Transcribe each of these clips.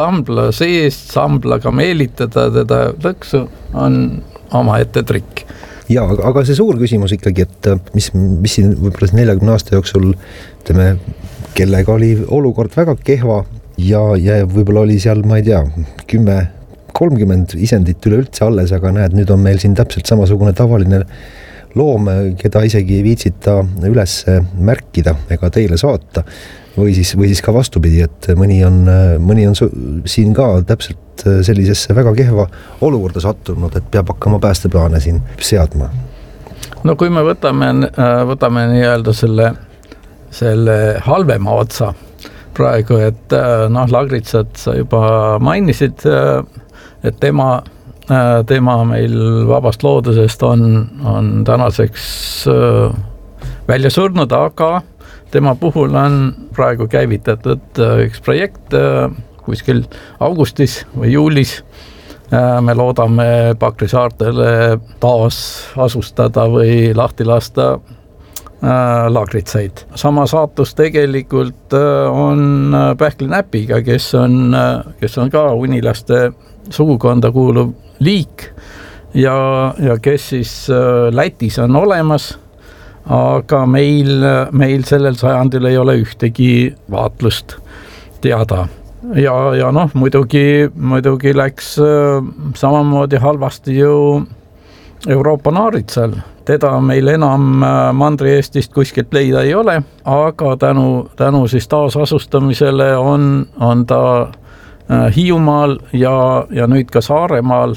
sambla seest samplaga meelitada teda lõksu on omaette trikk. Ja, aga see suur küsimus ikkagi, et mis siin võib-olla 40 aasta jooksul kellega oli olukord väga kehva ja võib-olla oli seal, ma ei tea, 10-30 isendit üleüldse alles, aga näed, nüüd on meil siin täpselt samasugune tavaline loom, keda isegi ei viitsita üles märkida ega teile saata või siis ka vastupidi, et mõni on siin ka täpselt sellisesse väga kehva olukorda sattunud, et peab hakkama päästeplaane siin seadma. No kui me võtame nii-öelda selle halvema otsa praegu, et Lagritsat sa juba mainisid, et tema meil vabast loodusest on tänaseks välja surnud, aga tema puhul on praegu käivitatud üks projekt kuskil augustis või juulis. Me loodame Pakri saartele taas asustada või lahti lasta Lagritsaid. Sama saatus tegelikult on pähklinäpiga, kes on ka unilaste sugukonda kuuluv liik ja kes siis Lätis on olemas, aga meil sellel sajandil ei ole ühtegi vaatlust teada. Ja muidugi läks samamoodi halvasti ju Euroopa naaritsal. Teda meil enam Mandri-Eestist kuskilt leida ei ole, aga tänu siis taasasustamisele on ta Hiiumaal ja nüüd ka Saaremaal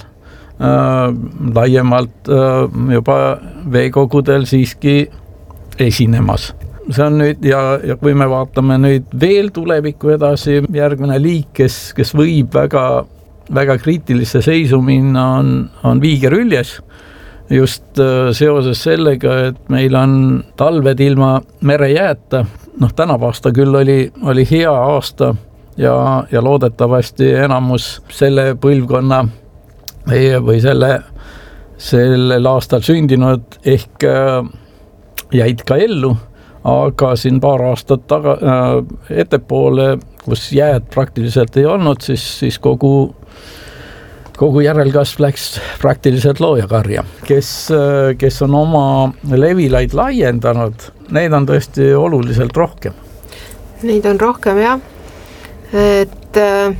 laiemalt juba veekogudel siiski esinemas. See on nüüd ja kui me vaatame nüüd veel tulevikku edasi, järgmine liik, kes võib väga kriitilisse seisu minna, on viigerüljes. Just seoses sellega, et meil on talved ilma merejääta. Tänav aasta küll oli hea aasta ja loodetavasti enamus selle põlvkonna või sellel aastal sündinud ehk jäid ka ellu, aga siin paar aastat ettepoole, kus jääd praktiliselt ei olnud, siis kogu järelkasv läks praktiliselt loojakarja. Kes on oma levilaid laiendanud, neid on tõesti oluliselt rohkem. Neid on rohkem, jah. Et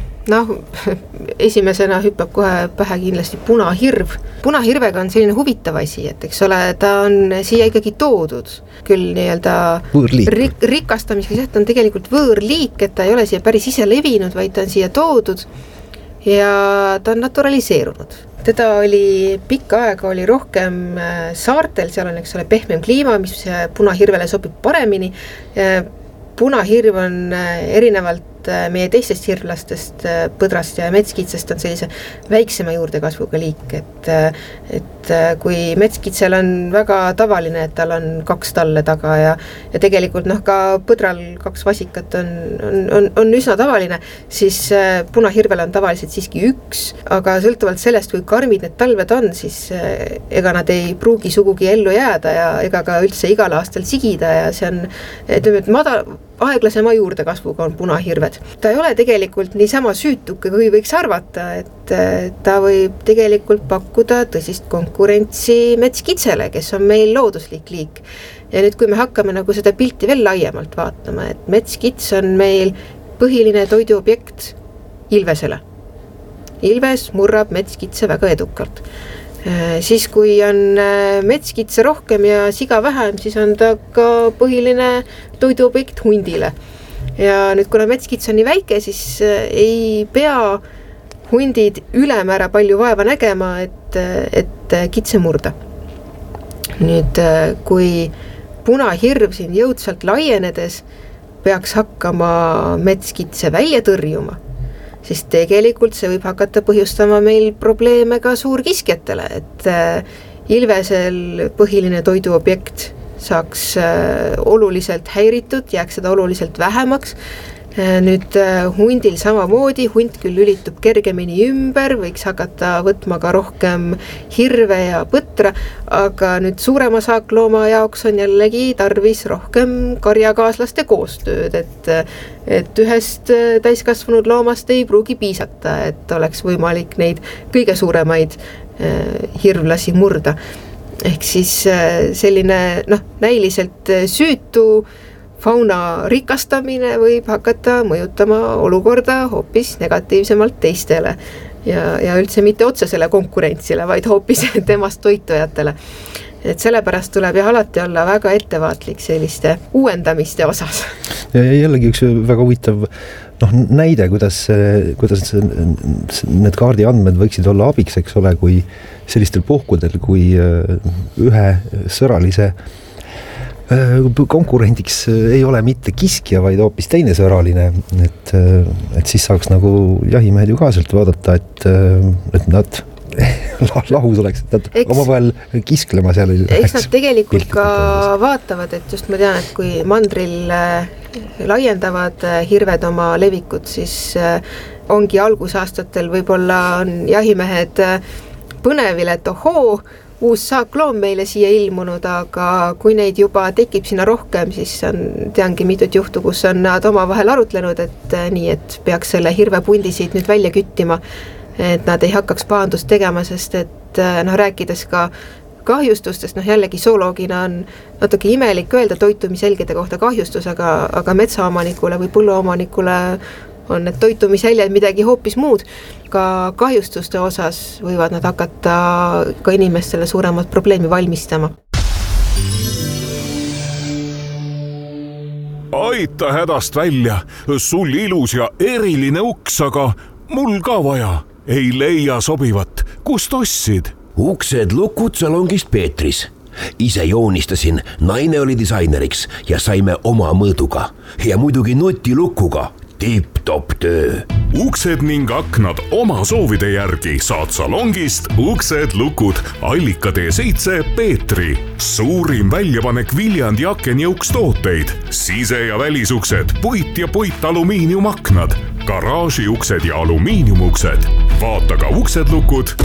esimesena hüppab kohe pähe kindlasti punahirv. Punahirvega on selline huvitav asi, et eks ole, ta on siia ikkagi toodud. Küll nii-öelda rikastamisega, ta on tegelikult võõrliik, et ta ei ole siia päris ise levinud, vaid ta on siia toodud ja ta on naturaliseerunud. Teda oli pikka aega oli rohkem saartel, seal on eks ole pehmem kliima, mis punahirvele sobib paremini. Punahirv on erinevalt meie teistest hirvlastest, põdrast ja metskitsest on sellise väiksema juurdekasvuga liik, et kui metskitsel on väga tavaline, et tal on 2 talle taga ja tegelikult ka põdral 2 vasikat on üsna tavaline, siis punahirvel on tavaliselt siiski 1, aga sõltuvalt sellest, kui karmid need talved on, siis ega nad ei pruugi sugugi ellu jääda ja ega ka üldse igal aastal sigida ja see on, ütleme, et aeglasema juurdekasvuga on punahirved. Ta ei ole tegelikult niisama süütuke, kui võiks arvata, et ta võib tegelikult pakkuda tõsist konkurentsi metskitsele, kes on meil looduslik liik. Ja nüüd, kui me hakkame seda pilti veel laiemalt vaatama, et metskits on meil põhiline toiduobjekt ilvesele. Ilves murrab metskitse väga edukalt. Siis kui on metskitse rohkem ja siga vähem, siis on ta ka põhiline toiduobjekt hundile. Ja nüüd, kuna metskits on nii väike, siis ei pea hundid ülemäära palju vaeva nägema, et kitse murda. Nüüd, kui punahirv siin jõudsalt laienedes peaks hakkama metskitse välja tõrjuma, siis tegelikult see võib hakata põhjustama meil probleeme ka suurkiskjatele, et ilvesel põhiline toiduobjekt saaks oluliselt häiritud, jääks seda oluliselt vähemaks. Nüüd hundil samamoodi, hunt küll lülitub kergemini ümber, võiks hakata võtma ka rohkem hirve ja põtra, aga nüüd suurema saaklooma jaoks on jällegi tarvis rohkem karjakaaslaste koostööd, et ühest täiskasvanud loomast ei pruugi piisata, et oleks võimalik neid kõige suuremaid hirvlasi murda. Ehk siis selline näiliselt süütu fauna rikastamine võib hakata mõjutama olukorda hoopis negatiivsemalt teistele ja üldse mitte otsesele konkurentsile, vaid hoopis temast toitujatele. Et sellepärast tuleb alati olla väga ettevaatlik selliste uuendamiste osas. Ja jällegi üks väga huvitav näide, kuidas need kaardi andmed võiksid olla abiks, eks ole, kui sellistel puhkudel, kui ühe sõralise konkurendiks ei ole mitte kiskja, vaid hoopis teine sõraline, et siis saaks nagu jahimehed ju ka sealt vaadata, et nad lahus oleks, et nad omavahel kisklema seal. Eks nad tegelikult ka vaatavad, et just ma tean, et kui mandril laiendavad hirved oma levikut, siis ongi algusaastatel võib-olla on jahimehed põnevil, et ohoo, uus saakloom meile siia ilmunud, aga kui neid juba tekib sinna rohkem, siis teangi mitut juhtu, kus on nad omavahel arutlenud, et nii, et peaks selle hirvepundisid nüüd välja küttima, et nad ei hakkaks pahandust tegema, sest et rääkides ka kahjustustest, jällegi zooloogina on natuke imelik öelda toitumisjälgede kohta kahjustus, aga metsaomanikule või põlluomanikule on need toitumisjäljed midagi hoopis muud. Ka kahjustuste osas võivad nad hakata ka inimestele suuremat probleemi valmistama. Aita hädast välja, sul ilus ja eriline uks, aga mul ka vaja. Ei leia sobivat, kust ostsid? Uksed lukud salongist Peetris. Ise joonistasin, naine oli disaineriks ja saime oma mõõduga. Ja muidugi nutilukuga. Tipp-top töö. Uksed ning aknad oma soovide järgi saad salongist Uksed lukud Allikatee 7 Peetri. Suurim väljapanek Viljandi akenjõuks tooteid. Sise- ja välisuksed, puit ja puitalumiiniumaknad, garaažiuksed ja alumiiniumuksed. Vaata ka uksedlukud.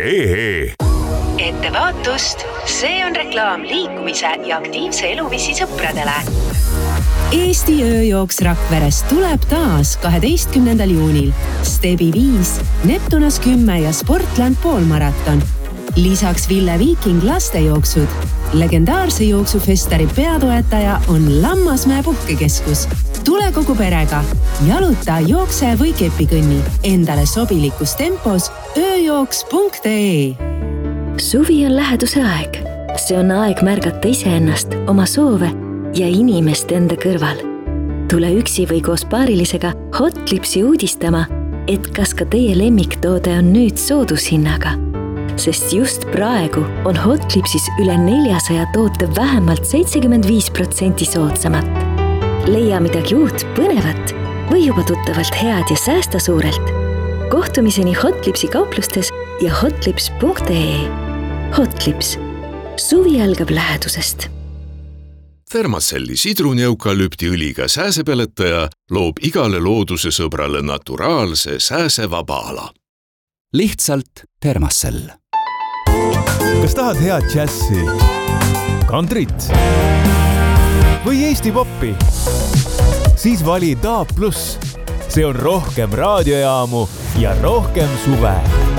Ettevaatust, see on reklaam liikumise ja aktiivse eluviisi sõpradele. Eesti ööjooks Rakveres tuleb taas 12. juunil. Stebi 5, Neptunas 10 ja Sportland poolmaraton. Lisaks Ville Viiking lastejooksud. Legendaarse jooksufestari peatoetaja on Lammasmäe puhkekeskus. Tule kogu perega, jaluta, jookse või kepikõnni. Endale sobilikus tempos ööjooks.ee. Suvi on läheduse aeg. See on aeg märgata iseennast, oma soove ja inimest enda kõrval. Tule üksi või koos paarilisega Hotlipsi uudistama, et kas ka teie lemmiktoode on nüüd soodushinnaga. Sest just praegu on Hotlipsis üle 400 toote vähemalt 75% soodsamat. Leia midagi uut, põnevat või juba tuttavalt head ja säästa suurelt. Kohtumiseni Hotlipsi kauplustes ja hotlips.ee. Hotlips. Suvi algab lähedusest. Thermacelli sidruni-eukalüptiõliga sääsepeletaja loob igale looduse sõbrale naturaalse sääsevaba ala. Lihtsalt Thermacell. Kas tahad head džässi, kantrit või Eesti poppi? Siis vali DAB+. See on rohkem raadiojaamu ja rohkem suve.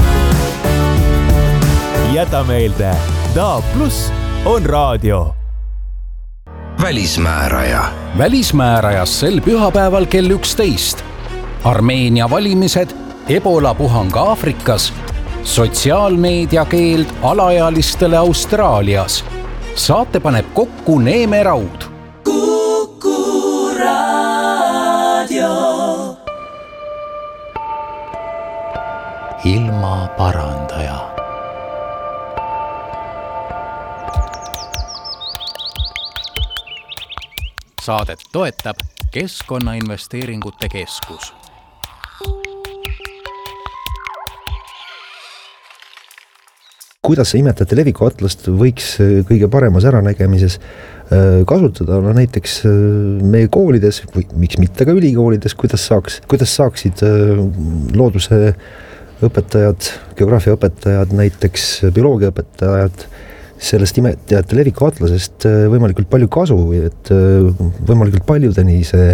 Jäta meelde, DAB+ on raadio. Välismääraja. Välismäärajas sel pühapäeval kell 11. Armeenia valimised, Ebola puhang Aafrikas, sotsiaalmeedia keeld alaealistele Austraalias. Saate paneb kokku Neeme Raud. Kuku raadio. Ilma parandaja. Saadet toetab Keskkonnainvesteeringute Keskus. kuidas see imetajate leviku atlast võiks kõige paremas äranägemises kasutada, no näiteks meie koolides või miks mitte ka ülikoolides, kuidas saaksid looduse õpetajad, geograafiaõpetajad, näiteks bioloogiaõpetajad sellest imetajate leviku atlasest võimalikult palju kasu, et võimalikult paljudeni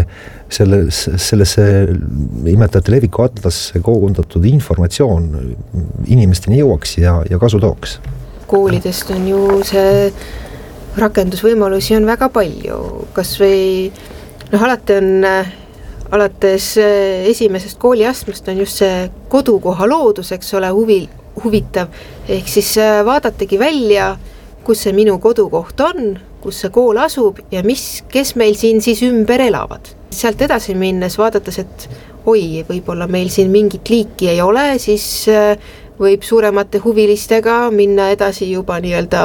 sellesse imetajate leviku atlasse kogundatud informatsioon inimesteni jõuaks ja kasu tooks. Koolidest on ju see rakendusvõimalusi on väga palju, kas või alati on alates esimesest kooliastmest on just see kodukoha loodus, eks ole, huvitav, ehk siis vaadategi välja, kus see minu kodukoht on, kus see kool asub ja kes meil siin siis ümber elavad. Sealt edasi minnes vaadates, et võib-olla meil siin mingit liiki ei ole, siis võib suuremate huvilistega minna edasi juba nii-öelda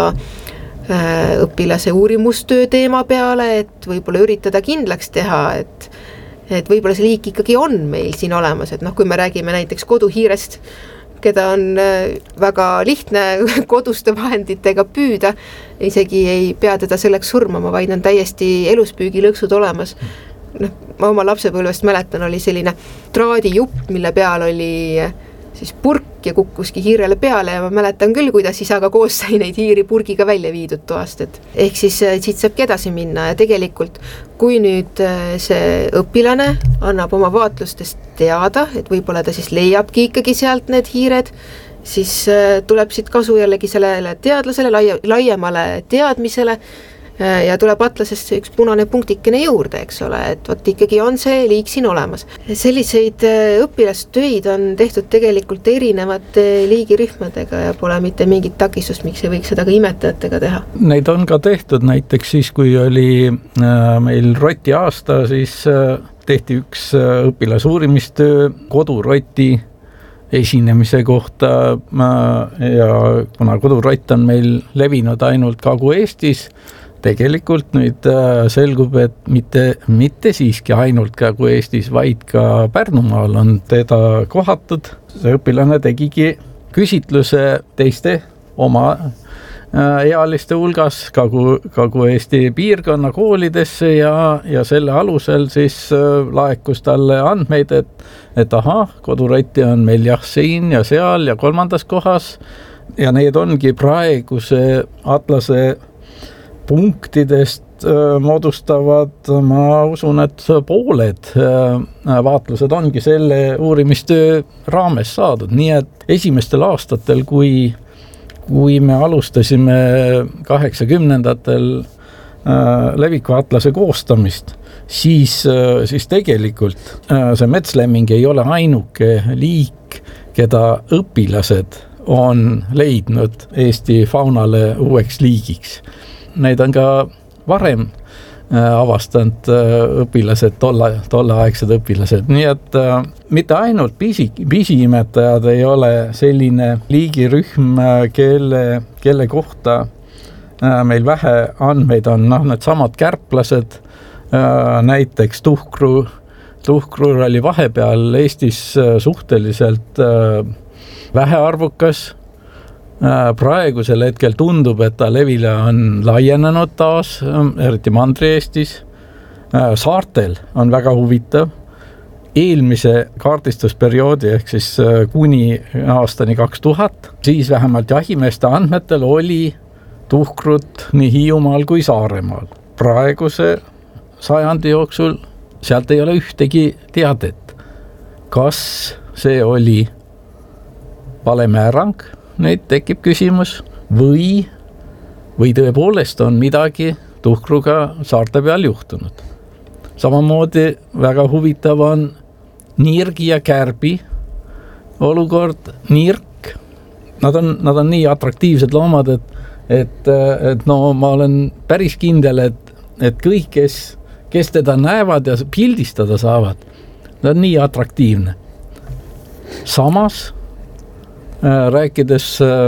õpilase uurimustöö teema peale, et võib-olla üritada kindlaks teha, et võib-olla see liik ikkagi on meil siin olemas, et kui me räägime näiteks koduhiirest, keda on väga lihtne koduste vahenditega püüda, isegi ei pea teda selleks surmama, vaid on täiesti eluspüügilõksud olemas. Ma oma lapsepõlvest mäletan, oli selline traadijupp, mille peal oli siis purk ja kukkuski hiirele peale ja ma mäletan küll, kuidas isaga koos sai neid hiiri purgiga välja viidud toast, et ehk siis siit saabki edasi minna ja tegelikult kui nüüd see õpilane annab oma vaatlustest teada, et võib-olla ta siis leiabki ikkagi sealt need hiired, siis tuleb siit kasu jällegi sellele teadlasele, laiemale teadmisele ja tuleb atlasest üks punane punktikene juurde, eks ole, et võt ikkagi on see liik siin olemas. Selliseid õpilastöid on tehtud tegelikult erinevate liigirühmadega ja pole mitte mingit takistust, miks ei võiks seda ka imetajatega teha. Neid on ka tehtud näiteks siis, kui oli meil roti aasta, siis tehti üks õpilasuurimistöö koduroti esinemise kohta ja kuna kodurott on meil levinud ainult Kagu-Eestis, tegelikult nüüd selgub, et mitte siiski ainult Kagu-Eestis, vaid ka Pärnumaal on teda kohatud. See õpilane tegigi küsitluse teiste oma ealiste hulgas Kagu-Eesti piirkonna koolidesse ja selle alusel siis laekus talle andmeid, et kodurotti on meil siin ja seal ja 3. kohas ja need ongi praeguse atlase punktidest moodustavad, ma usun, et pooled vaatlused ongi selle uurimistöö raames saadud, nii et esimestel aastatel, kui me alustasime 80-ndatel levikuatlase koostamist, siis tegelikult see metslemming ei ole ainuke liik, keda õpilased on leidnud Eesti faunale uueks liigiks. Neid on ka varem avastanud õpilased, tolleaegsed õpilased, nii et mitte ainult pisiimetajad ei ole selline liigirühm, kelle kohta meil vähe andmeid on, need samad kärplased, näiteks tuhkrur oli vahepeal Eestis suhteliselt vähearvukas. Praegusel hetkel tundub, et ta levile on laienenud taas, eriti Mandri-Eestis. Saartel on väga huvitav. Eelmise kaardistusperioodi ehk siis kuni aastani 2000, siis vähemalt jahimeeste andmetel oli tuhkrut nii Hiiumaal kui Saaremaal. Praeguse sajandi jooksul sealt ei ole ühtegi teadet. Kas see oli valemäärang? Neid tekib küsimus või tõepoolest on midagi tuhkruga saarte peal juhtunud. Samamoodi väga huvitav on nirgi ja kärbi olukord. Nirk, nad on nii atraktiivsed loomad, et ma olen päris kindel, et kõik, kes teda näevad ja pildistada saavad, nad on nii atraktiivne. Samas rääkides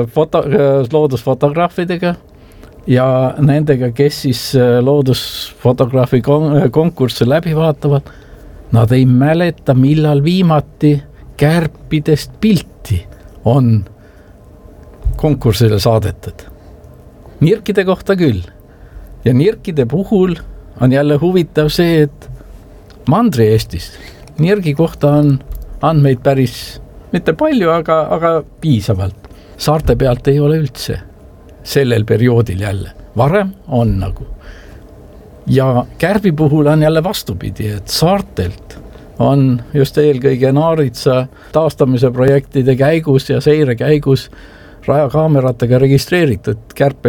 loodusfotograafidega ja nendega, kes siis loodusfotograafi konkursse läbi vaatavad, nad ei mäleta, millal viimati kärpidest pilti on konkursile saadetud. Nirkide kohta küll. Ja nirkide puhul on jälle huvitav see, et Mandri-Eestis nirgi kohta on andmeid päris mitte palju, aga piisavalt. Saarte pealt ei ole üldse sellel perioodil jälle. Varem on nagu. Ja Kärbi puhul on jälle vastupidi, et saartelt on just eelkõige Naaritsa taastamise projektide käigus ja seire käigus rajakaameratega registreeritud kärpe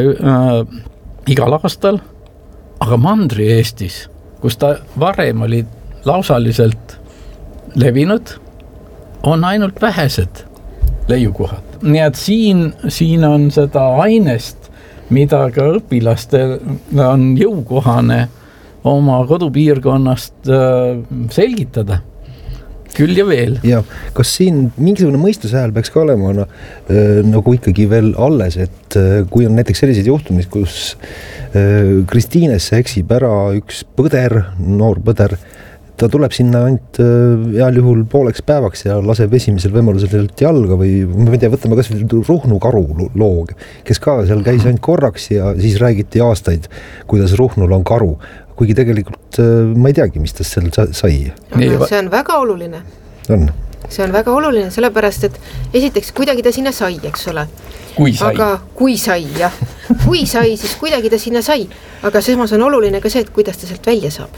igal aastal, aga Mandri-Eestis, kus ta varem oli lausaliselt levinud, on ainult vähesed leiukohad. Nii et siin on seda ainest, mida ka õpilastel on jõukohane oma kodupiirkonnast selgitada. Küll ja veel. Ja kas siin mingisugune mõistusehääl peaks ka olema nagu ikkagi veel alles, et kui on näiteks sellised juhtumid, kus Kristiinesse eksib ära üks põder, noor põder, ta tuleb sinna ainult heal juhul pooleks päevaks ja laseb esimesel võimalusel jalga või ma ei tea, võtame kas või Ruhnu karu loog, kes ka seal käis ainult korraks ja siis räägiti aastaid, kuidas Ruhnul on karu. Kuigi tegelikult ma ei teagi, mis ta seal sai. See on väga oluline. See on väga oluline, sellepärast, et esiteks kuidagi ta sinna sai, eks ole. Kui sai. Aga kui sai, jah. Kui sai, siis kuidagi ta sinna sai. Aga samas on oluline ka see, et kuidas ta sealt välja saab.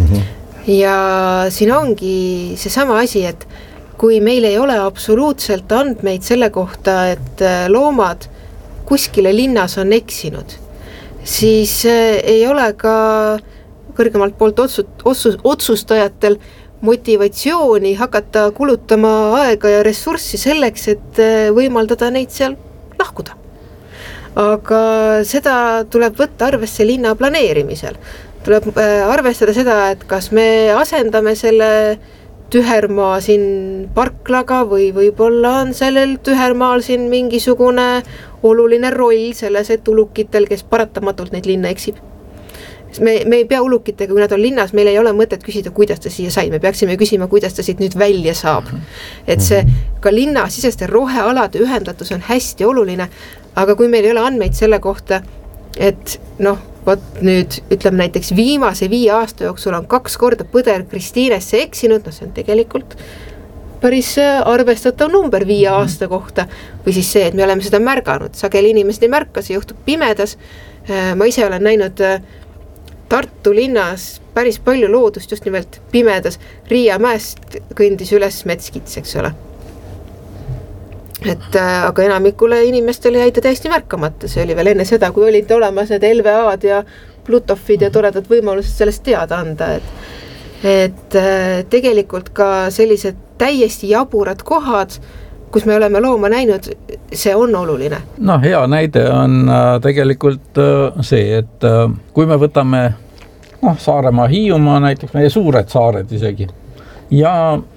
Ja siin ongi see sama asi, et kui meil ei ole absoluutselt andmeid selle kohta, et loomad kuskile linnas on eksinud, siis ei ole ka kõrgemalt poolt otsustajatel motivatsiooni hakata kulutama aega ja ressurssi selleks, et võimaldada neid seal lahkuda. Aga seda tuleb võtta arvesse linna planeerimisel. Tuleb arvestada seda, et kas me asendame selle tühermaa siin parklaga või võib-olla on sellel tühermaal siin mingisugune oluline roll selles, et ulukitel, kes paratamatult neid linna eksib. Me ei pea ulukitega, kui nad on linnas, meil ei ole mõtet küsida, kuidas ta siia sai. Me peaksime küsima, kuidas ta siit nüüd välja saab. Et see ka linna siseste rohealade ühendatus on hästi oluline, aga kui meil ei ole andmeid selle kohta, et nüüd ütleme näiteks viimase 5 aasta jooksul on 2 korda põder Kristiinesse eksinud, see on tegelikult päris arvestatav number 5 aasta kohta, või siis see, et me oleme seda märganud. Sageli inimesed ei märka, see juhtub pimedas. Ma ise olen näinud Tartu linnas päris palju loodust just nimelt pimedas. Riia mäest kõndis üles metskits, eks ole. Aga enamikule inimestele jäi ta täiesti märkamata. See oli veel enne seda, kui olid olemas need LVA-d ja Plutofid ja toredad võimalused sellest teada anda. Et tegelikult ka sellised täiesti jaburad kohad, kus me oleme looma näinud, see on oluline. Hea näide on tegelikult see, et kui me võtame Saaremaa, Hiiumaa, näiteks meie suured saared isegi, ja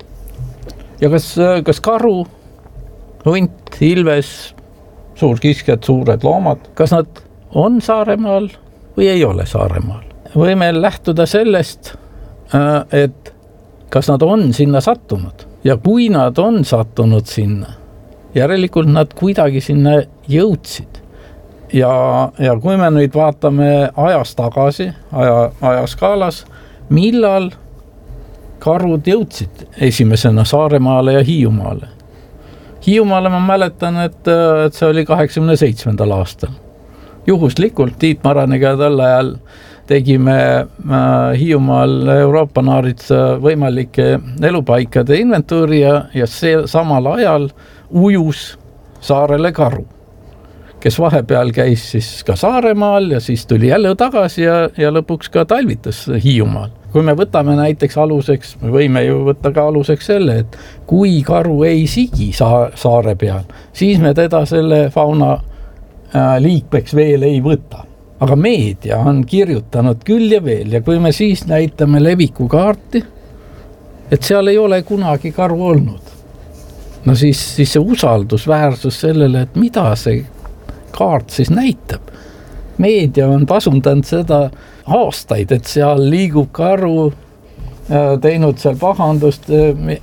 kas karu, hunt, ilves, suurkiskjad, suured loomad, kas nad on Saaremaal või ei ole Saaremaal? Võime lähtuda sellest, et kas nad on sinna sattunud ja kui nad on sattunud sinna, järelikult nad kuidagi sinna jõudsid. Ja kui me nüüd vaatame ajas tagasi, ajaskaalas, millal karud jõudsid esimesena Saaremaale ja Hiiumaale. Hiiumaale ma mäletan, et see oli 87. aastal. Juhuslikult Tiit Maraniga tällä ajal tegime Hiiumaal Euroopa Naaritsa võimalike elupaikade inventuuri ja see samal ajal ujus saarele karu, kes vahepeal käis siis ka Saaremaal ja siis tuli jälle tagasi ja lõpuks ka talvitas Hiiumaal. Kui me võtame näiteks aluseks, me võime ju võtta ka aluseks selle, et kui karu ei sigi saare peal, siis me teda selle fauna liikmeks veel ei võta. Aga meedia on kirjutanud küll ja veel ja kui me siis näitame leviku kaarti, et seal ei ole kunagi karu olnud, siis see usaldusväärsus sellele, et mida see kaart siis näitab. Meedia on pasundanud seda aastaid, et seal liigub karu, teinud seal pahandust.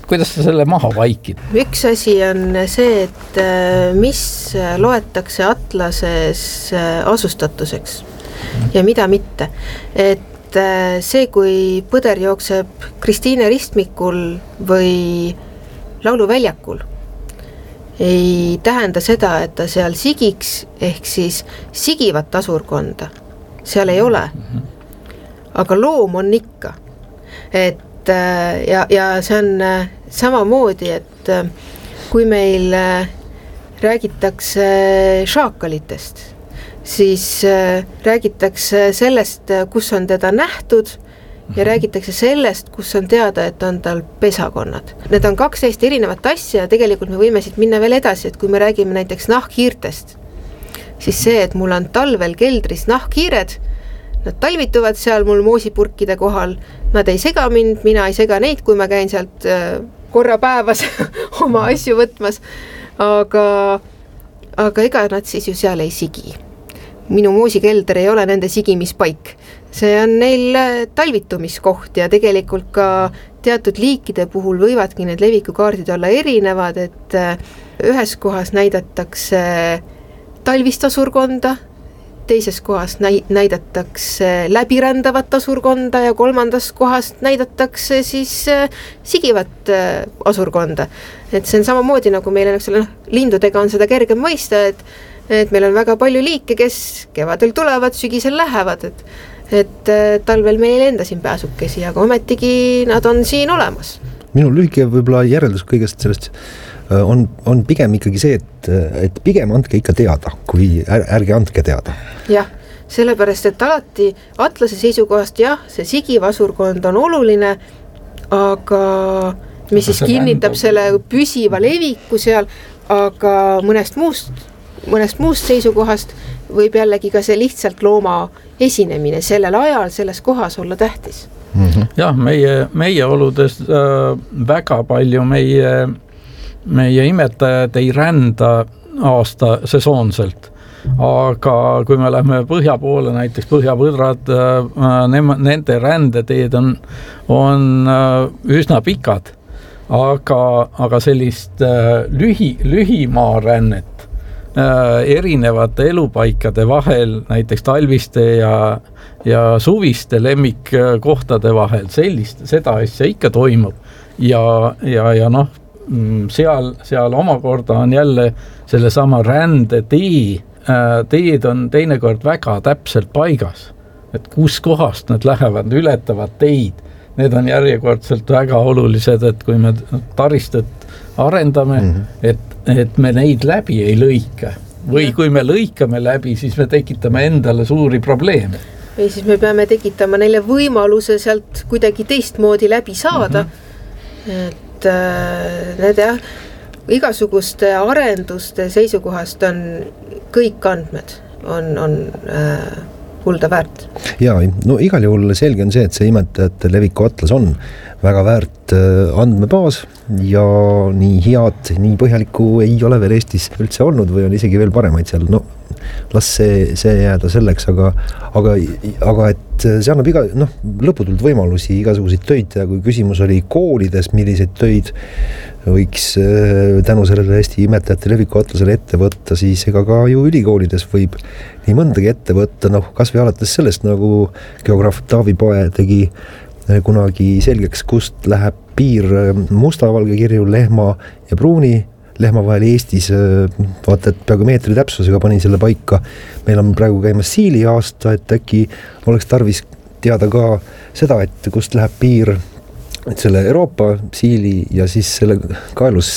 kuidas sa selle maha vaikid? Üks asi on see, et mis loetakse atlases asustatuseks ja mida mitte. Et see, kui põder jookseb Kristiine ristmikul või lauluväljakul, ei tähenda seda, et ta seal sigiks, ehk siis sigivat tasurkonda seal ei ole. Aga loom on ikka. Et ja see on samamoodi, et kui meil räägitakse šaakalitest, siis räägitakse sellest, kus on teda nähtud ja räägitakse sellest, kus on teada, et on tal pesakonnad. Need on kaks täiesti erinevat asja ja tegelikult me võime siit minna veel edasi, et kui me räägime näiteks nahkhiirtest, siis see, et mul on talvel keldris nahkhiired, nad talvituvad seal mul moosipurkide kohal, nad ei sega mind, mina ei sega neid, kui ma käin sealt korra päevas oma asju võtmas, aga ega nad siis ju seal ei sigi. Minu moosikelder ei ole nende sigimispaik. See on neil talvitumiskoht ja tegelikult ka teatud liikide puhul võivadki need levikukaardid olla erinevad, et ühes kohas näidatakse talvist asurkonda, teises kohas näidatakse läbirändavat asurkonda ja kolmandas kohas näidatakse siis sigivat asurkonda. Et see on samamoodi nagu meil lindudega on seda kergem mõista, et meil on väga palju liike, kes kevadel tulevad, sügisel lähevad, et talvel meil enda siin pääsukesi, aga ometigi nad on siin olemas. Minu lühike võib-olla järeldus kõigest sellest on pigem ikkagi see, et pigem andke ikka teada, kui ärge andke teada. Jah, sellepärast, et alati atlase seisukohast jah, see sigiv asurkond on oluline, aga mis siis kinnitab selle püsiva leviku seal, aga mõnest muust seisukohast võib jällegi ka see lihtsalt looma esinemine sellel ajal, selles kohas olla tähtis. Jah, meie oludes väga palju meie imetajad ei rända aasta sesoonselt, aga kui me lähme põhja poole, näiteks põhjapõdrad, nende rändeteed on üsna pikad, aga sellist lühimaa rännet erinevate elupaikade vahel, näiteks talviste ja suviste lemmikkohtade vahel, seda asja ikka toimub ja noh, seal omakorda on jälle sellesama rändetee, teed on teinekord väga täpselt paigas, et kus kohast nad lähevad, ületavad teid, need on järjekordselt väga olulised, et kui me taristet arendame, et me neid läbi ei lõika või kui me lõikame läbi, siis me tekitame endale suuri probleeme. Või siis me peame tekitama neile võimaluse sealt kuidagi teistmoodi läbi saada, et need igasuguste arenduste seisukohast on kõik andmed on kulda väärt. Ja, no igal juhul selge on see, et see imetajate leviku atlas on väga väärt andmebaas ja nii head, nii põhjalikku ei ole veel Eestis üldse olnud või on isegi veel paremaid seal, no las see jääda selleks, aga et see annab lõputult võimalusi igasuguseid töid ja kui küsimus oli koolides, milliseid töid võiks tänu sellele Eesti imetajate leviku atlasele ette võtta, siis ega ka ju ülikoolides võib nii mõndagi ette võtta, kas või alates sellest, nagu geograaf Taavi Pae tegi kunagi selgeks, kust läheb piir mustavalge kirju lehma ja pruuni lehma vahel Eestis, vaata, et peaaegu meetri täpsusega panin selle paika. Meil on praegu käimas siili aasta, et äkki oleks tarvis teada ka seda, et kust läheb piir selle Euroopa siili ja siis selle kaelus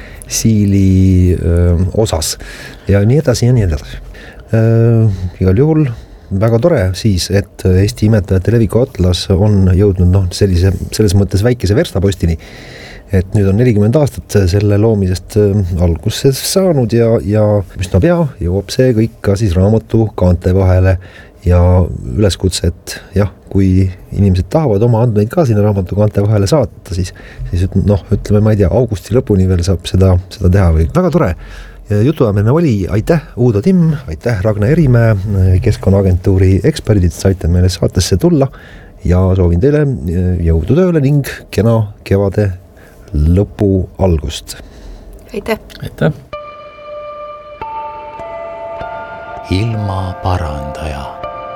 siili osas ja nii edasi ja nii edasi. Igal juhul väga tore siis, et Eesti imetajate leviku atlas on jõudnud selles mõttes väikese verstapostini, et nüüd on 40 aastat selle loomisest alguses saanud ja üsna pea jõuab see kõik ka siis raamatu kaante vahele ja üleskutse, et jah, kui inimesed tahavad oma andmeid ka sinna raamatu kaante vahele saata, siis ütleme, ma ei tea, augusti lõpuni veel saab seda teha või väga tore. Jutuajamine oli, aitäh Uudo Timm, aitäh Ragnar Erimäe, Keskkonnaagentuuri eksperdid, saite meile saatesse tulla ja soovin teile jõudu tööle ning kena kevade lõpu algust. aitäh! aitäh! ilmaparandaja.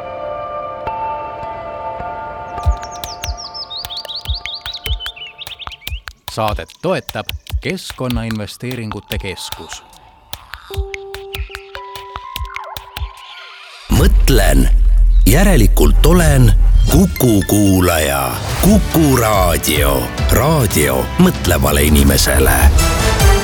Saadet toetab Keskkonnainvesteeringute Keskus. Mõtlen, järelikult olen Kuku kuulaja. Kuku raadio. Raadio mõtlevale inimesele.